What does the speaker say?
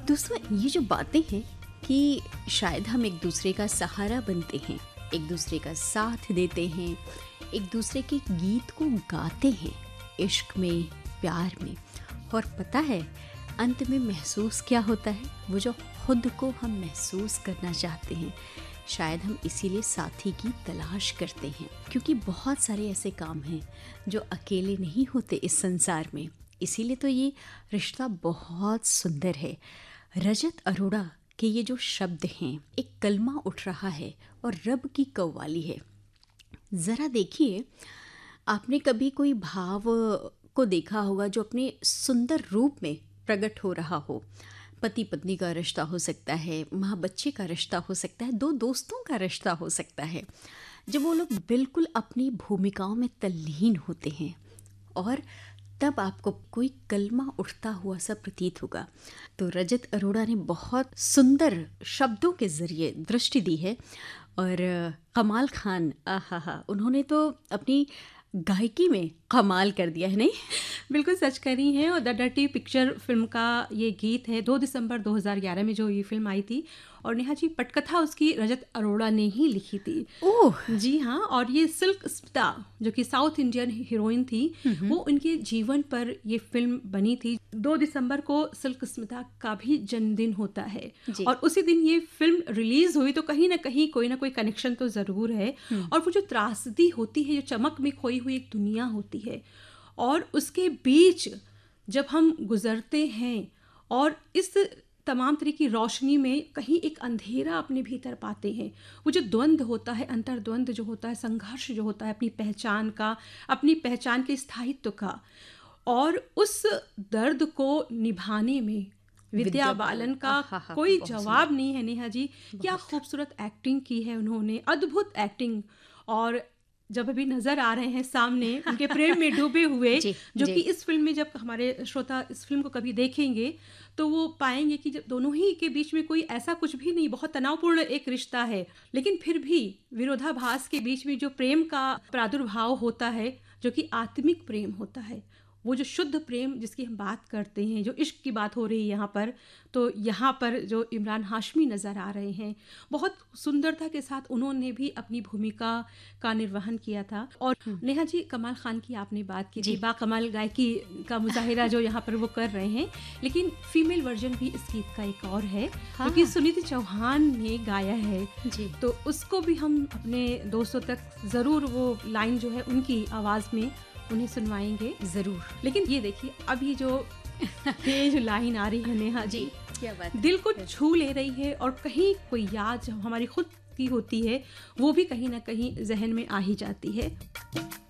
दोस्तों, ये जो बातें हैं कि शायद हम एक दूसरे का सहारा बनते हैं, एक दूसरे का साथ देते हैं, एक दूसरे के गीत को गाते हैं, इश्क में, प्यार में। और पता है अंत में महसूस क्या होता है? वो जो खुद को हम महसूस करना चाहते हैं, शायद हम इसीलिए साथी की तलाश करते हैं, क्योंकि बहुत सारे ऐसे काम हैं जो अकेले नहीं होते इस संसार में। इसीलिए तो ये रिश्ता बहुत सुंदर है। रजत अरोड़ा के ये जो शब्द हैं, एक कलमा उठ रहा है और रब की कव्वाली है। ज़रा देखिए, आपने कभी कोई भाव को देखा होगा जो अपने सुंदर रूप में प्रकट हो रहा हो। पति पत्नी का रिश्ता हो सकता है, माँ बच्चे का रिश्ता हो सकता है, दो दोस्तों का रिश्ता हो सकता है, जब वो लोग बिल्कुल अपनी भूमिकाओं में तल्लीन होते हैं और तब आपको कोई कलमा उठता हुआ सा प्रतीत होगा। तो रजत अरोड़ा ने बहुत सुंदर शब्दों के ज़रिए दृष्टि दी है। और कमाल खान, आहा, उन्होंने तो अपनी गायकी में कमाल कर दिया है, नहीं? बिल्कुल सच करी हैं। और द डर्टी पिक्चर फिल्म का ये गीत है। 2 दिसंबर 2011 में जो ये फिल्म आई थी, और नेहा जी पटकथा उसकी रजत अरोड़ा ने ही लिखी थी। ओह जी हाँ। और ये सिल्क स्मिता जो कि साउथ इंडियन हीरोइन थी, वो उनके जीवन पर ये फिल्म बनी थी। 2 दिसंबर को सिल्क स्मिता का भी जन्मदिन होता है और उसी दिन ये फिल्म रिलीज हुई, तो कहीं ना कहीं कोई ना कोई कनेक्शन तो ज़रूर है। और वो जो त्रासदी होती है, जो चमक में खोई हुई एक दुनिया होती है, और उसके बीच जब हम गुजरते हैं और इस तमाम तरह की रोशनी में कहीं एक अंधेरा अपने भीतर पाते हैं, वो जो द्वंद्व होता है, अंतर्द्वंद जो होता है, संघर्ष जो होता है अपनी पहचान का, अपनी पहचान के स्थायित्व का, और उस दर्द को निभाने में विद्या बालन का कोई जवाब नहीं है। नेहा जी, क्या खूबसूरत एक्टिंग की है उन्होंने, अद्भुत एक्टिंग। और जब अभी नजर आ रहे हैं सामने उनके प्रेम में डूबे हुए, जो कि इस फिल्म में जब हमारे श्रोता इस फिल्म को कभी देखेंगे तो वो पाएंगे कि जब दोनों ही के बीच में कोई ऐसा कुछ भी नहीं, बहुत तनावपूर्ण एक रिश्ता है, लेकिन फिर भी विरोधाभास के बीच में जो प्रेम का प्रादुर्भाव होता है, जो कि आत्मिक प्रेम होता है, वो जो शुद्ध प्रेम जिसकी हम बात करते हैं, जो इश्क की बात हो रही है यहाँ पर, तो यहाँ पर जो इमरान हाशमी नज़र आ रहे हैं, बहुत सुंदरता के साथ उन्होंने भी अपनी भूमिका का निर्वहन किया था। और नेहा जी, कमाल खान की आपने बात की थी, बाकमाल गायकी का मुजाहिरा जो यहाँ पर वो कर रहे हैं, लेकिन फीमेल वर्जन भी इस गीत का एक और है, क्योंकि सुनीति चौहान ने गाया है जी। तो उसको भी हम अपने दोस्तों तक ज़रूर वो लाइन जो है उनकी आवाज़ में उन्हें सुनवाएंगे ज़रूर। लेकिन ये देखिए, अब ये जो लाइन आ रही है नेहा जी, क्या बात, दिल को छू ले रही है, और कहीं कोई याद जो हमारी खुद की होती है वो भी कहीं ना कहीं जहन में आ ही जाती है।